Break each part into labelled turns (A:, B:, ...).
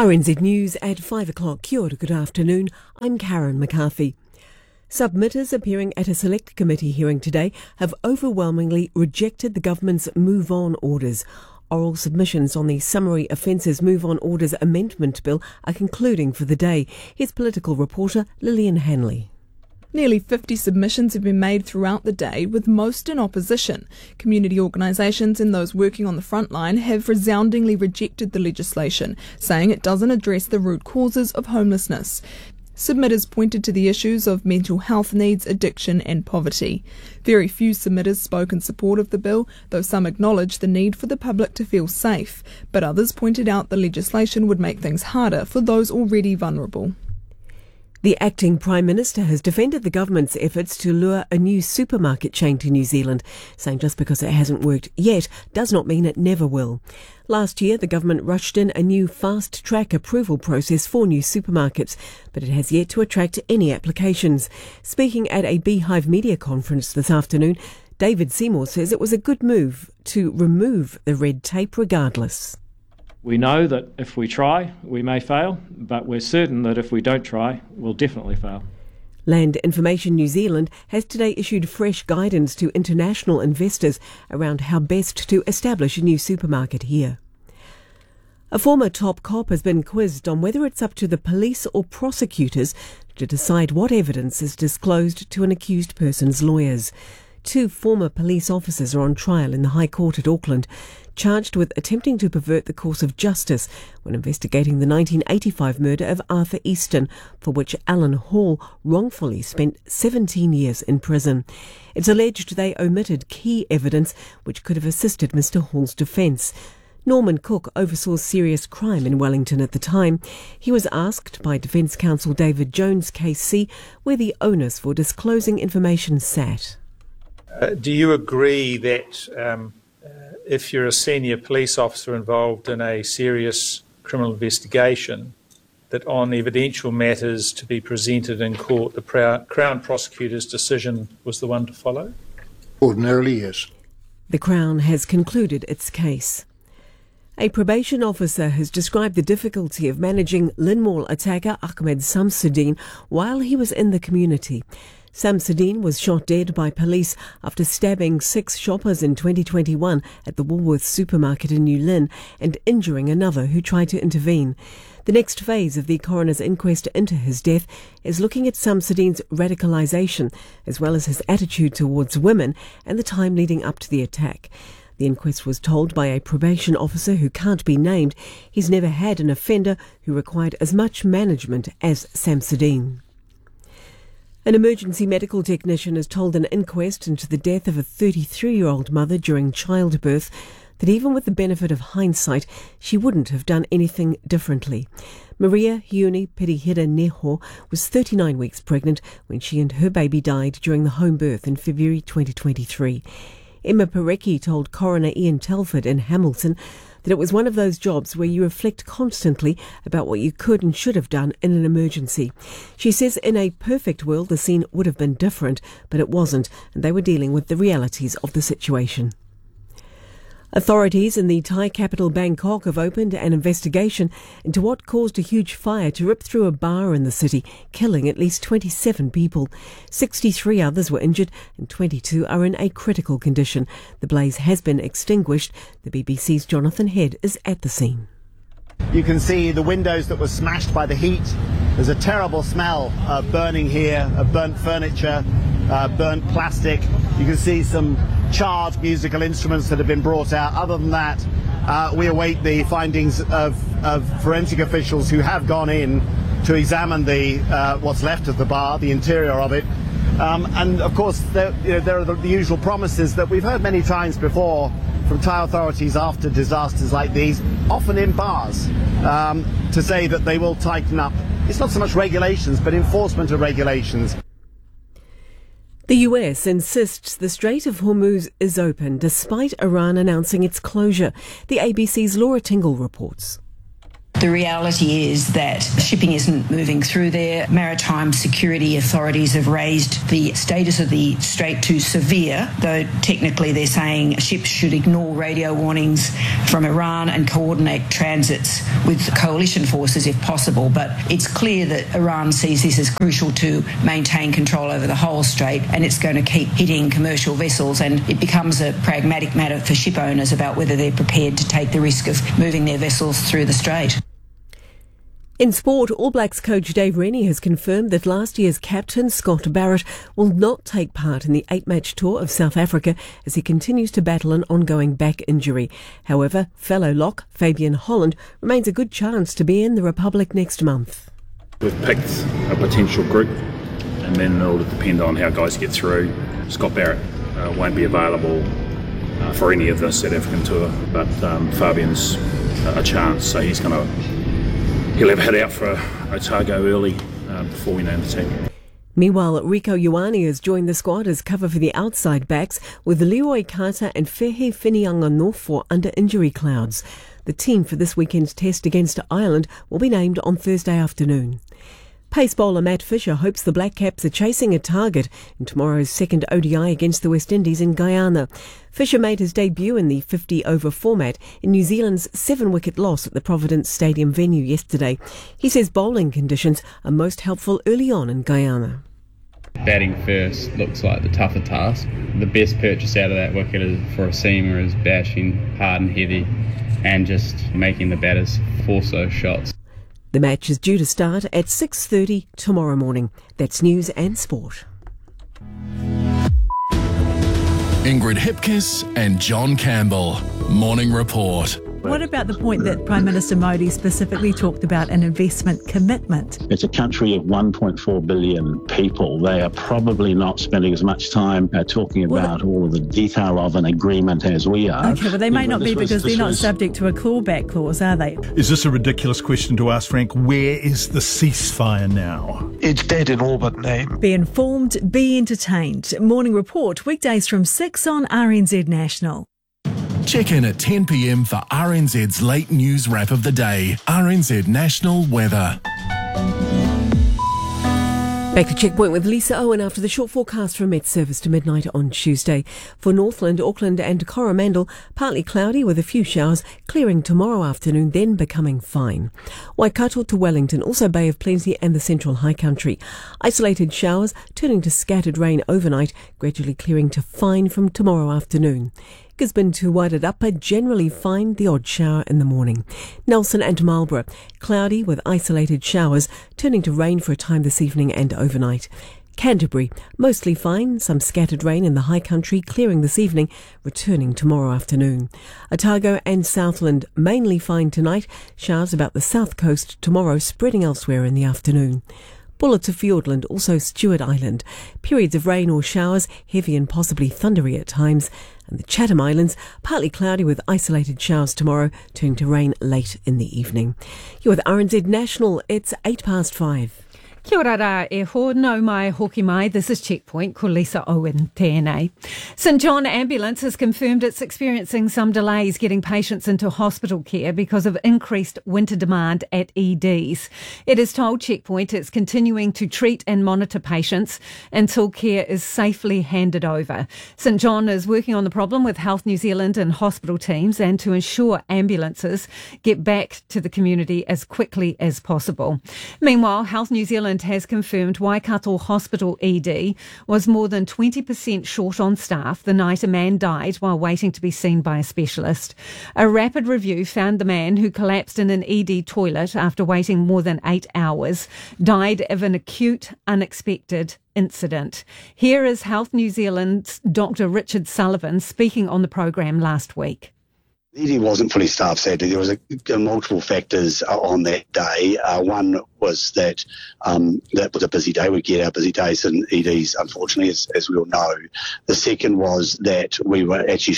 A: RNZ News at 5 o'clock. Kia ora, good afternoon. I'm Karen McCarthy. Submitters appearing at a select committee hearing today have overwhelmingly rejected the government's Move On orders. Oral submissions on the Summary Offences Move On Orders Amendment Bill are concluding for the day. Here's political reporter Lillian Hanley.
B: Nearly 50 submissions have been made throughout the day, with most in opposition. Community organisations and those working on the front line have resoundingly rejected the legislation, saying it doesn't address the root causes of homelessness. Submitters pointed to the issues of mental health needs, addiction and poverty. Very few submitters spoke in support of the bill, though some acknowledged the need for the public to feel safe. But others pointed out the legislation would make things harder for those already vulnerable.
A: The acting Prime Minister has defended the government's efforts to lure a new supermarket chain to New Zealand, saying just because it hasn't worked yet does not mean it never will. Last year, the government rushed in a new fast-track approval process for new supermarkets, but it has yet to attract any applications. Speaking at a Beehive media conference this afternoon, David Seymour says it was a good move to remove the red tape regardless.
C: We know that if we try, we may fail, but we're certain that if we don't try, we'll definitely fail.
A: Land Information New Zealand has today issued fresh guidance to international investors around how best to establish a new supermarket here. A former top cop has been quizzed on whether it's up to the police or prosecutors to decide what evidence is disclosed to an accused person's lawyers. 2 former police officers are on trial in the High Court at Auckland, charged with attempting to pervert the course of justice when investigating the 1985 murder of Arthur Easton, for which Alan Hall wrongfully spent 17 years in prison. It's alleged they omitted key evidence which could have assisted Mr Hall's defence. Norman Cook oversaw serious crime in Wellington at the time. He was asked by Defence Counsel David Jones KC where the onus for disclosing information sat.
D: Do you agree that if you're a senior police officer involved in a serious criminal investigation, that on evidential matters to be presented in court, the Crown prosecutor's decision was the one to follow?
E: Ordinarily, yes.
A: The Crown has concluded its case. A probation officer has described the difficulty of managing Linmore attacker Ahmed Samsudeen while he was in the community. Samsudeen was shot dead by police after stabbing 6 shoppers in 2021 at the Woolworths supermarket in New Lynn and injuring another who tried to intervene. The next phase of the coroner's inquest into his death is looking at Samsudeen's radicalisation, as well as his attitude towards women and the time leading up to the attack. The inquest was told by a probation officer who can't be named he's never had an offender who required as much management as Samsudeen. An emergency medical technician has told an inquest into the death of a 33-year-old mother during childbirth that even with the benefit of hindsight, she wouldn't have done anything differently. Maria Hiuni Pirihira Neho was 39 weeks pregnant when she and her baby died during the home birth in February 2023. Emma Parecki told coroner Ian Telford in Hamilton that it was one of those jobs where you reflect constantly about what you could and should have done in an emergency. She says in a perfect world the scene would have been different, but it wasn't, and they were dealing with the realities of the situation. Authorities in the Thai capital Bangkok have opened an investigation into what caused a huge fire to rip through a bar in the city, killing at least 27 people. 63 others were injured and 22 are in a critical condition. The blaze has been extinguished. The BBC's Jonathan Head is at the scene.
F: You can see the windows that were smashed by the heat. There's a terrible smell burning here, of burnt furniture, burnt plastic. You can see some charred musical instruments that have been brought out. Other than that, we await the findings of forensic officials who have gone in to examine the what's left of the bar, the interior of it. And of course, there are the usual promises that we've heard many times before from Thai authorities after disasters like these, often in bars, to say that they will tighten up. It's not so much regulations, but enforcement of regulations.
A: The US insists the Strait of Hormuz is open despite Iran announcing its closure. The ABC's Laura Tingle reports.
G: The reality is that shipping isn't moving through there. Maritime security authorities have raised the status of the strait to severe, though technically they're saying ships should ignore radio warnings from Iran and coordinate transits with coalition forces if possible. But it's clear that Iran sees this as crucial to maintain control over the whole strait, and it's going to keep hitting commercial vessels, and it becomes a pragmatic matter for ship owners about whether they're prepared to take the risk of moving their vessels through the strait.
A: In sport, All Blacks coach Dave Rennie has confirmed that last year's captain Scott Barrett will not take part in the 8-match tour of South Africa as he continues to battle an ongoing back injury. However, fellow lock Fabian Holland remains a good chance to be in the Republic next month.
H: We've picked a potential group, and then it'll depend on how guys get through. Scott Barrett won't be available for any of the South African tour, but Fabian's a chance, so he'll have a head out for Otago early before we name the team.
A: Meanwhile, Rico Ioane has joined the squad as cover for the outside backs, with Leroy Carter and Fehe Whinianga-Norfolk under injury clouds. The team for this weekend's test against Ireland will be named on Thursday afternoon. Pace bowler Matt Fisher hopes the Black Caps are chasing a target in tomorrow's second ODI against the West Indies in Guyana. Fisher made his debut in the 50-over format in New Zealand's 7-wicket loss at the Providence Stadium venue yesterday. He says bowling conditions are most helpful early on in Guyana.
I: Batting first looks like the tougher task. The best purchase out of that wicket for a seamer is bashing hard and heavy and just making the batters force those shots.
A: The match is due to start at 6:30 tomorrow morning. That's news and sport.
J: Ingrid Hipkiss and John Campbell. Morning Report.
K: What about the point that Prime Minister Modi specifically talked about an investment commitment?
L: It's a country of 1.4 billion people. They are probably not spending as much time talking about all of the detail of an agreement as we are.
K: Okay, well, they may not be because they're not subject to a clawback clause, are they?
M: Is this a ridiculous question to ask, Frank? Where is the ceasefire now?
N: It's dead in all but name.
K: Be informed, be entertained. Morning Report, weekdays from 6 on RNZ National.
J: Check in at 10 p.m. for RNZ's late news wrap of the day. RNZ National Weather.
A: Back to Checkpoint with Lisa Owen after the short forecast from Met Service to midnight on Tuesday. For Northland, Auckland and Coromandel, partly cloudy with a few showers, clearing tomorrow afternoon, then becoming fine. Waikato to Wellington, also Bay of Plenty and the Central High Country. Isolated showers turning to scattered rain overnight, gradually clearing to fine from tomorrow afternoon. Gisborne to Wairarapa, generally fine, the odd shower in the morning. Nelson and Marlborough, cloudy with isolated showers, turning to rain for a time this evening and overnight. Canterbury, mostly fine, some scattered rain in the high country, clearing this evening, returning tomorrow afternoon. Otago and Southland, mainly fine tonight, showers about the south coast tomorrow, spreading elsewhere in the afternoon. Bulla to Fiordland, also Stewart Island. Periods of rain or showers, heavy and possibly thundery at times. And the Chatham Islands, partly cloudy with isolated showers tomorrow, turning to rain late in the evening. You're with RNZ National, it's 5:08.
O: Kia ora rā e ho, no mai hoki mai. This is Checkpoint, ko Lisa Owen tēnei. St John Ambulance has confirmed it's experiencing some delays getting patients into hospital care because of increased winter demand at EDs. It has told Checkpoint it's continuing to treat and monitor patients until care is safely handed over. St John is working on the problem with Health New Zealand and hospital teams and to ensure ambulances get back to the community as quickly as possible. Meanwhile, Health New Zealand has confirmed Waikato Hospital ED was more than 20% short on staff the night a man died while waiting to be seen by a specialist. A rapid review found the man, who collapsed in an ED toilet after waiting more than 8 hours, died of an acute, unexpected incident. Here is Health New Zealand's Dr. Richard Sullivan speaking on the program last week.
L: The ED wasn't fully staffed, sadly. There was multiple factors on that day. One was that that was a busy day. We get our busy days in EDs, unfortunately, as we all know. The second was that we were actually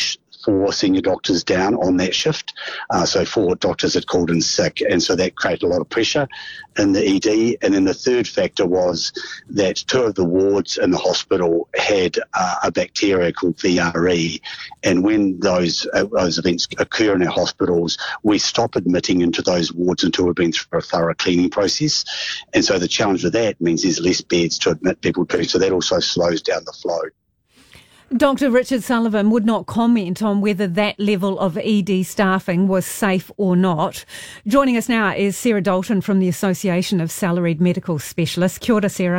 L: 4 senior doctors down on that shift. So 4 doctors had called in sick, and so that created a lot of pressure in the ED. And then the third factor was that 2 of the wards in the hospital had a bacteria called VRE, and when those events occur in our hospitals, we stop admitting into those wards until we've been through a thorough cleaning process. And so the challenge with that means there's less beds to admit people to, so that also slows down the flow.
O: Dr. Richard Sullivan would not comment on whether that level of ED staffing was safe or not. Joining us now is Sarah Dalton from the Association of Salaried Medical Specialists. Kia ora, Sarah.